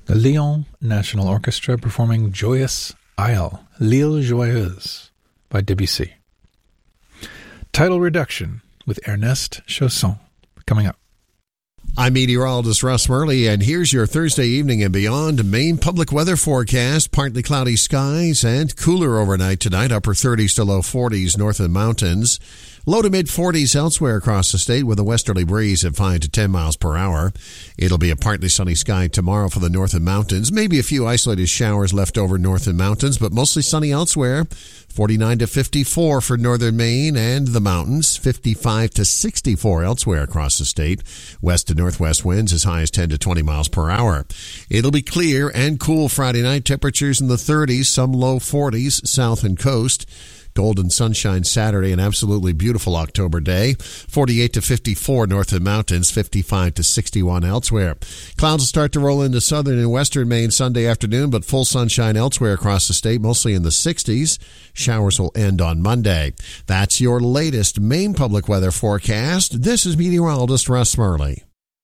The Lyon National Orchestra performing Joyous Isle, L'Île Joyeuse by Debussy. Title Reduction with Ernest Chausson coming up. I'm meteorologist Russ Murley, and here's your Thursday evening and beyond Maine public weather forecast. Partly cloudy skies and cooler overnight tonight, upper 30s to low 40s north of the mountains. Low to mid 40s elsewhere across the state with a westerly breeze at 5 to 10 miles per hour. It'll be a partly sunny sky tomorrow for the north and mountains. Maybe a few isolated showers left over north and mountains, but mostly sunny elsewhere. 49 to 54 for northern Maine and the mountains. 55 to 64 elsewhere across the state. West to northwest winds as high as 10 to 20 miles per hour. It'll be clear and cool Friday night. Temperatures in the 30s, some low 40s south and coast. Golden sunshine Saturday, an absolutely beautiful October day. 48 to 54 north of the mountains, 55 to 61 elsewhere. Clouds will start to roll into southern and western Maine Sunday afternoon, but full sunshine elsewhere across the state, mostly in the 60s. Showers will end on Monday. That's your latest Maine public weather forecast. This is meteorologist Russ Murley.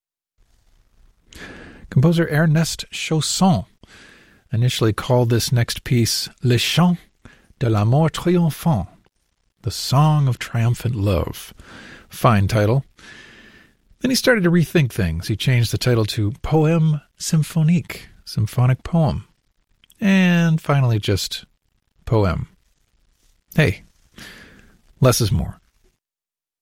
Composer Ernest Chausson initially called this next piece Le Chant de l'amour triomphant, the Song of Triumphant Love. Fine title. Then he started to rethink things. He changed the title to Poème symphonique, symphonic poem. And finally just Poème. Hey, less is more.